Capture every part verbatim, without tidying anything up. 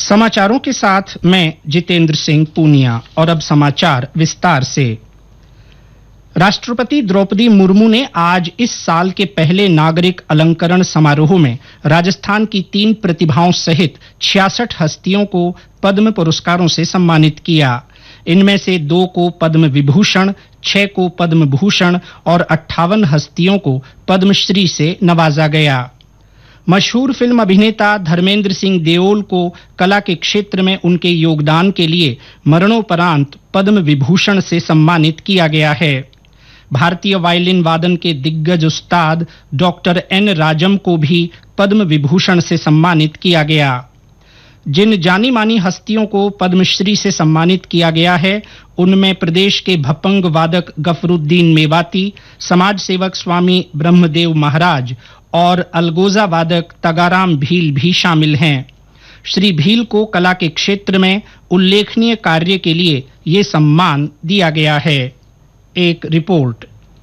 समाचारों के साथ मैं जितेंद्र सिंह पूनिया। और अब समाचार विस्तार से। राष्ट्रपति द्रौपदी मुर्मू ने आज इस साल के पहले नागरिक अलंकरण समारोह में राजस्थान की तीन प्रतिभाओं सहित छियासठ हस्तियों को पद्म पुरस्कारों से सम्मानित किया। इनमें से दो को पद्म विभूषण, छह को पद्म भूषण और अट्ठावन हस्तियों को पद्मश्री से नवाजा गया। मशहूर फिल्म अभिनेता धर्मेंद्र सिंह देओल को कला के क्षेत्र में उनके योगदान के लिए मरणोपरांत पद्म विभूषण से सम्मानित किया गया है। भारतीय वायलिन वादन के दिग्गज उस्ताद डॉक्टर एन राजम को भी पद्म विभूषण से सम्मानित किया गया। जिन जानी मानी हस्तियों को पद्मश्री से सम्मानित किया गया है, उनमें प्रदेश के भपंग वादक गफरुद्दीन मेवाती, समाज सेवक स्वामी ब्रह्मदेव महाराज और अलगोजा वादक तगाराम भील भी शामिल हैं। श्री भील को कला के क्षेत्र में उल्लेखनीय कार्य के लिए ये सम्मान दिया गया है। एक रिपोर्ट।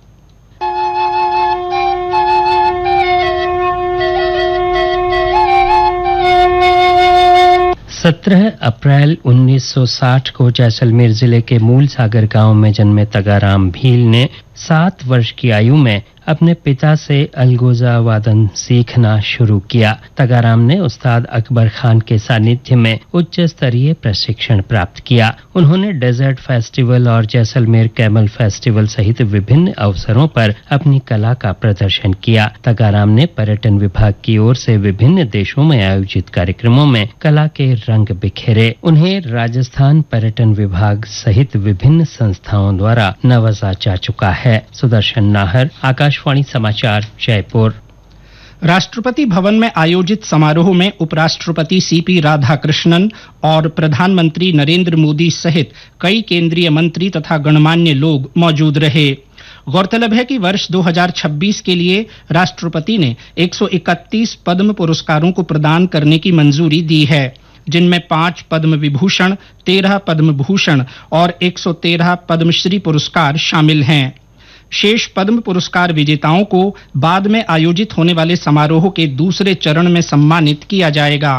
सत्रह अप्रैल उन्नीस सौ साठ को जैसलमेर जिले के मूल सागर गांव में जन्मे तगाराम भील ने सात वर्ष की आयु में अपने पिता से अलगोजा वादन सीखना शुरू किया। तगाराम ने उस्ताद अकबर खान के सानिध्य में उच्च स्तरीय प्रशिक्षण प्राप्त किया। उन्होंने डेजर्ट फेस्टिवल और जैसलमेर कैमल फेस्टिवल सहित विभिन्न अवसरों पर अपनी कला का प्रदर्शन किया। तगाराम ने पर्यटन विभाग की ओर से विभिन्न देशों में आयोजित कार्यक्रमों में कला के रंग बिखेरे। उन्हें राजस्थान पर्यटन विभाग सहित विभिन्न संस्थाओं द्वारा नवाजा जा चुका है। सुदर्शन नाहर, आकाशवाणी समाचार, जयपुर। राष्ट्रपति भवन में आयोजित समारोह में उपराष्ट्रपति सीपी राधाकृष्णन और प्रधानमंत्री नरेंद्र मोदी सहित कई केंद्रीय मंत्री तथा गणमान्य लोग मौजूद रहे। गौरतलब है कि वर्ष दो हज़ार छब्बीस के लिए राष्ट्रपति ने एक सौ इकतीस पद्म पुरस्कारों को प्रदान करने की मंजूरी दी है, जिनमें पांच पद्म विभूषण, तेरह पद्म भूषण और एक सौ तेरह पद्मश्री पुरस्कार शामिल हैं। शेष पद्म पुरस्कार विजेताओं को बाद में आयोजित होने वाले समारोह के दूसरे चरण में सम्मानित किया जाएगा।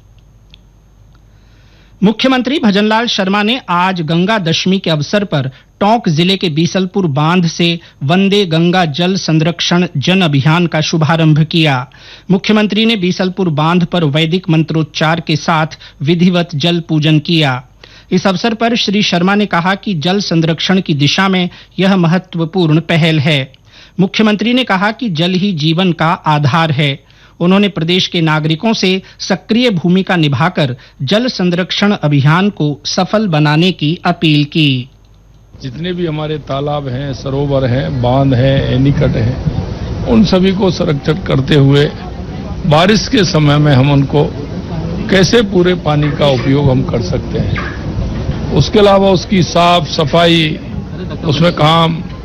मुख्यमंत्री भजनलाल शर्मा ने आज गंगा दशमी के अवसर पर टोंक जिले के बीसलपुर बांध से वंदे गंगा जल संरक्षण जन अभियान का शुभारंभ किया। मुख्यमंत्री ने बीसलपुर बांध पर वैदिक मंत्रोच्चार के साथ विधिवत जल पूजन किया। इस अवसर पर श्री शर्मा ने कहा कि जल संरक्षण की दिशा में यह महत्वपूर्ण पहल है। मुख्यमंत्री ने कहा कि जल ही जीवन का आधार है। उन्होंने प्रदेश के नागरिकों से सक्रिय भूमिका निभाकर जल संरक्षण अभियान को सफल बनाने की अपील की। जितने भी हमारे तालाब हैं, सरोवर हैं, बांध हैं, एनीकट हैं, उन सभी को संरक्षित करते हुए बारिश के समय में हम उनको कैसे पूरे पानी का उपयोग हम कर सकते हैं। उसके अलावा उसकी साफ सफाई, उसमें काम